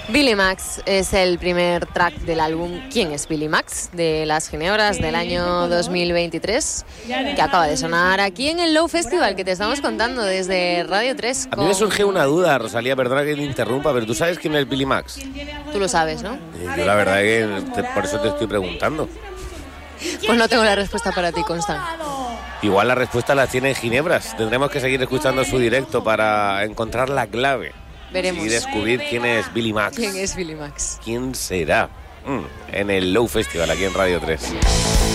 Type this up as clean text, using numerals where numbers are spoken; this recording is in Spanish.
Billy Max es el primer track del álbum ¿Quién es Billy Max? De las Ginebras del año 2023, que acaba de sonar aquí en el Low Festival, que te estamos contando desde Radio 3. A mí me surge una duda, Rosalía, perdona que te interrumpa, pero ¿tú sabes quién es Billy Max? Tú lo sabes, ¿no? Yo la verdad es que por eso te estoy preguntando. Pues no tengo la respuesta para ti, Constant. Igual la respuesta la tiene en Ginebras. Tendremos que seguir escuchando su directo para encontrar la clave. Veremos. Y descubrir quién es Billy Max. ¿Quién es Billy Max? ¿Quién será? En el Low Festival, aquí en Radio 3.